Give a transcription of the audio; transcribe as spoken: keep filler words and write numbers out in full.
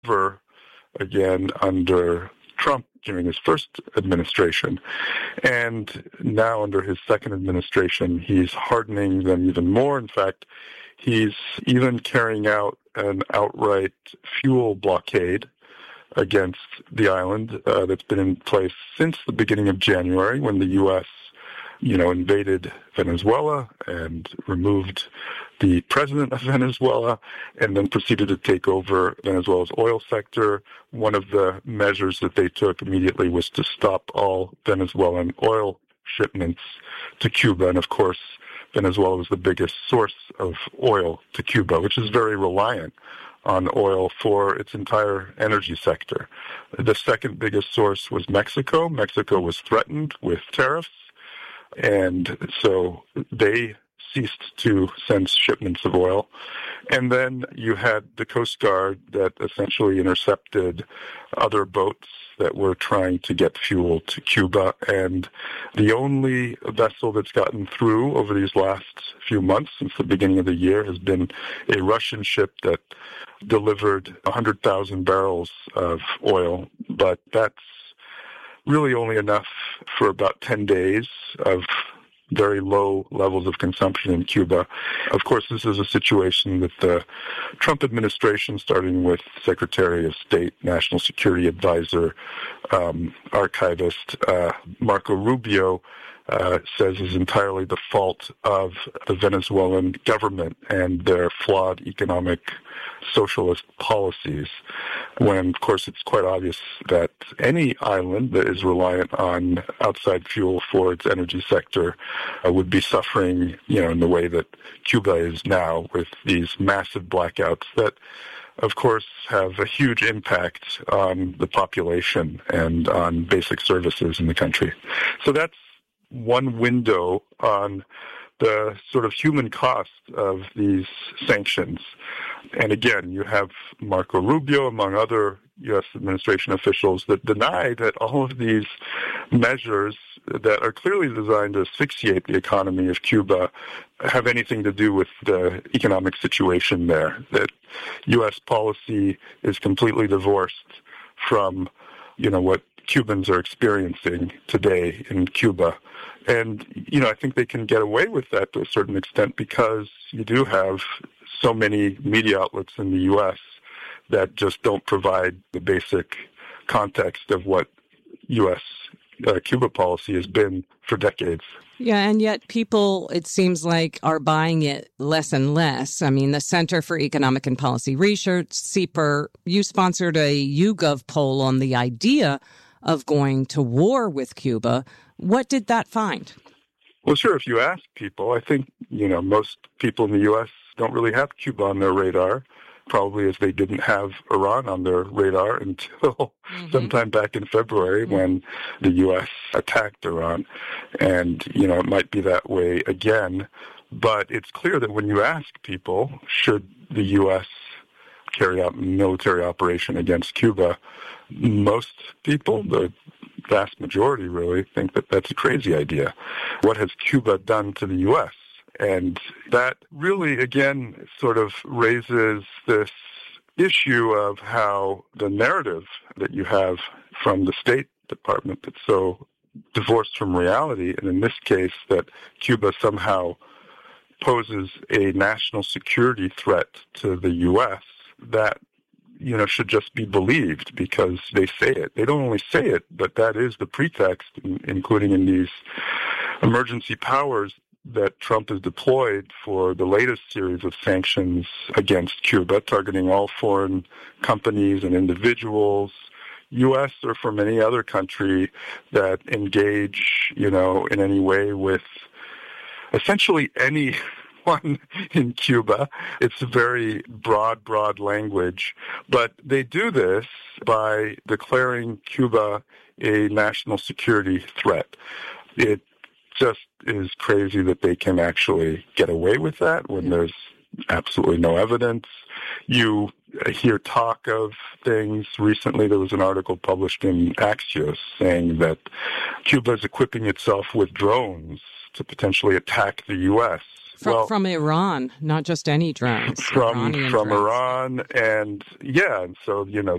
over again under Trump during his first administration. And now under his second administration, he's hardening them even more. In fact, he's even carrying out an outright fuel blockade against the island uh, that's been in place since the beginning of January, when the U S, you know, invaded Venezuela and removed the president of Venezuela, and then proceeded to take over Venezuela's oil sector. One of the measures that they took immediately was to stop all Venezuelan oil shipments to Cuba. And of course, Venezuela was the biggest source of oil to Cuba, which is very reliant on oil for its entire energy sector. The second biggest source was Mexico. Mexico was threatened with tariffs, and so they ceased to send shipments of oil. And then you had the Coast Guard that essentially intercepted other boats that were trying to get fuel to Cuba. And the only vessel that's gotten through over these last few months, since the beginning of the year, has been a Russian ship that delivered one hundred thousand barrels of oil. But that's really only enough for about ten days of very low levels of consumption in Cuba. Of course, this is a situation that the Trump administration, starting with Secretary of State, National Security Advisor, um, archivist uh, Marco Rubio, uh, says is entirely the fault of the Venezuelan government and their flawed economic socialist policies, when, of course, it's quite obvious that any island that is reliant on outside fuel for its energy sector uh, would be suffering, you know, in the way that Cuba is now, with these massive blackouts that, of course, have a huge impact on the population and on basic services in the country. So that's one window on the sort of human cost of these sanctions. And again, you have Marco Rubio, among other U S administration officials, that deny that all of these measures that are clearly designed to asphyxiate the economy of Cuba have anything to do with the economic situation there, that U S policy is completely divorced from, you know, what Cubans are experiencing today in Cuba. And, you know, I think they can get away with that to a certain extent because you do have so many media outlets in the U S that just don't provide the basic context of what U S uh, Cuba policy has been for decades. Yeah, and yet people, it seems like, are buying it less and less. I mean, the Center for Economic and Policy Research, C E P R, you sponsored a YouGov poll on the idea of going to war with Cuba. What did that find? Well, sure, if you ask people, I think, you know, most people in the U S don't really have Cuba on their radar, probably as they didn't have Iran on their radar until mm-hmm. sometime back in February mm-hmm. when the U S attacked Iran. And, you know, it might be that way again. But it's clear that when you ask people, should the U S carry out military operation against Cuba, most people, the vast majority really, think that that's a crazy idea. What has Cuba done to the U S? And that really, again, sort of raises this issue of how the narrative that you have from the State Department that's so divorced from reality, and in this case that Cuba somehow poses a national security threat to the U S, that, you know, should just be believed because they say it. They don't only say it, but that is the pretext, including in these emergency powers that Trump has deployed for the latest series of sanctions against Cuba, targeting all foreign companies and individuals, U S or from any other country that engage, you know, in any way with essentially anyone in Cuba. It's a very broad, broad language, but they do this by declaring Cuba a national security threat. It just is crazy that they can actually get away with that when there's absolutely no evidence. You hear talk of things. Recently, there was an article published in Axios saying that Cuba is equipping itself with drones to potentially attack the U S. From, well, from Iran, not just any drones. From Iranian from drones. Iran, and yeah, and so you know